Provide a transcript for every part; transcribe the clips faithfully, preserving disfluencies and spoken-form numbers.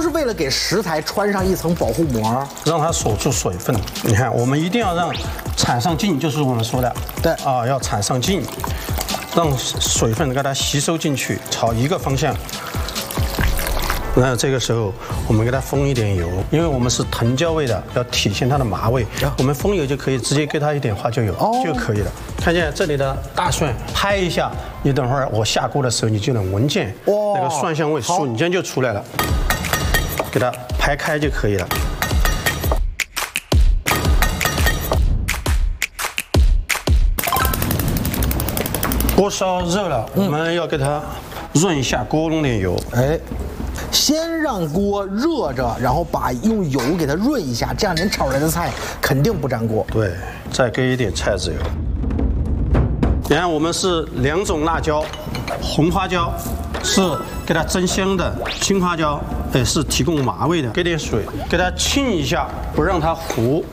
是为了给食材穿上一层保护膜， 让它锁住水分。你看，我们一定要让铲上劲，就是我们说的， 对啊，要铲上劲，让水分给它吸收进去，朝一个方向。那这个时候，我们给它封一点油，因为我们是藤椒味的，要体现它的麻味。我们封油就可以直接给它一点花椒油就可以了。看见这里的大蒜，拍一下，你等会儿我下锅的时候，你就能闻见那个蒜香味瞬间就出来了。给它拍开就可以了。锅烧热了，我们要给它润一下锅，弄点油。 哎。先让锅热着，然后把用油给它润一下，这样您炒出来的菜肯定不粘锅。 对，再给一点菜籽油。你看，我们是两种辣椒，红花椒是给它增香的，青花椒也是提供麻味的。给点水，给它浸一下，不让它糊。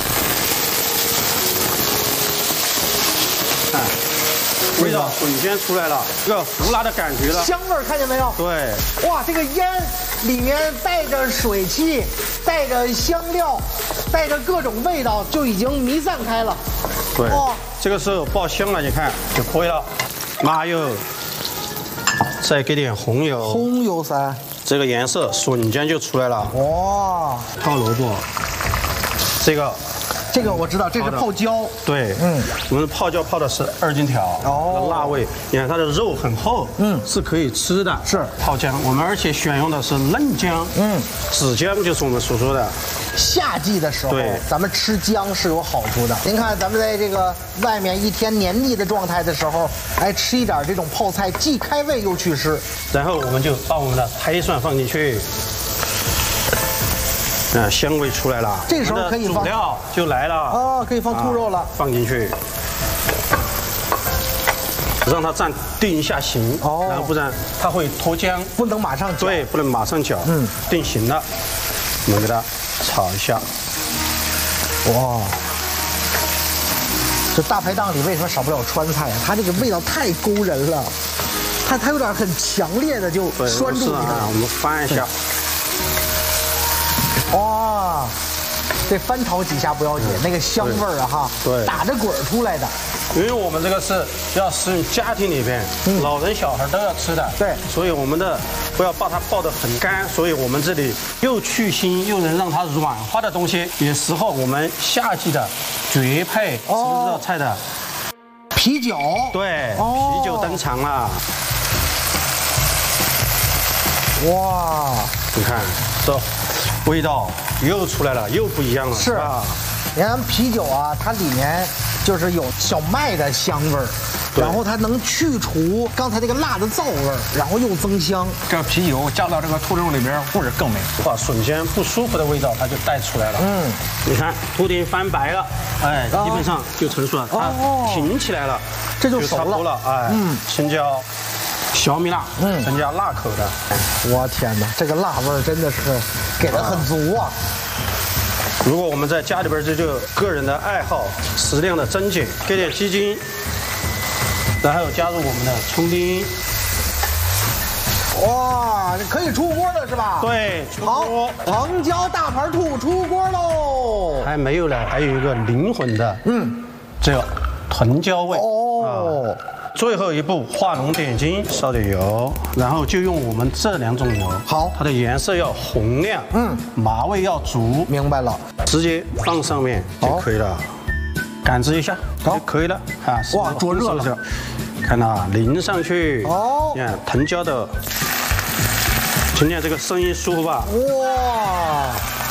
看。味道瞬间出来了，这个胡辣的感觉了， 香味儿看见没有？ 对， 哇，这个烟里面带着水汽，带着香料，带着各种味道，就已经弥散开了。 对，哦、这个时候爆香了，你看就可以了。麻油，再给点红油， 红油噻， 这个颜色瞬间就出来了。 哇， 泡萝卜，这个。 这个我知道，这是泡椒。 对，嗯，我们泡椒泡的是二荆条，哦，辣味。你看它的肉很厚，嗯，是可以吃的。是泡姜，我们而且选用的是嫩姜，嗯，紫姜就是我们所说的。 夏季的时候，对，咱们吃姜是有好处的。您看，咱们在这个外面一天黏腻的状态的时候，哎，吃一点这种泡菜，既开胃又祛湿。 然后我们就把我们的黑蒜放进去。啊，香味出来了， 这时候可以放主料就来了哦，可以放兔肉了，啊、 放进去，让它暂定一下型，哦，然后不然它会脱浆， 不能马上搅， 对，不能马上搅，嗯，定型了，我们给它炒一下， 哇，这大排档里为什么少不了川菜啊？它这个味道太勾人了，它它有点很强烈的就拴住你了， 我们翻一下。 哇，这翻炒几下不要紧，那个香味儿啊哈，对，打着滚儿出来的。 因为我们这个是要适用家庭里边，嗯、老人小孩都要吃的，对，所以我们的不要把它爆得很干，所以我们这里又去腥又能让它软化的东西，也适合我们夏季的绝配吃这道菜的啤酒。 对，哦、啤酒登场了。 哇， 你看这。味道又出来了，又不一样了。 是啊，你看啤酒啊，它里面就是有小麦的香味儿，然后它能去除刚才那个辣的燥味儿，然后又增香。 这个啤酒加到这个兔肉里边，味儿更美。 把瞬间不舒服的味道它就带出来了。嗯，你看兔丁翻白了，哎，基本上就成熟了，它挺起来了， 这就熟了。 了，哎，嗯，青椒。小米辣，嗯，增加辣口的。 我天哪，这个辣味儿真的是给的很足啊！ 如果我们在家里边，这就个人的爱好，适量的增减，给点鸡精，然后加入我们的葱丁。 哇，可以出锅了是吧？ 对，出锅。 好，藤椒大盘兔出锅喽！ 还没有呢，还有一个灵魂的，嗯，这个藤椒味。哦。啊最后一步，画龙点睛，烧点油，然后就用我们这两种油。好，它的颜色要红亮，嗯，麻味要足。 明白了， 直接放上面就可以了。感知一下，就可以了啊！ 哇，灼热了， 看到淋上去。哦，你看藤椒的，听见这个声音舒服吧？哇！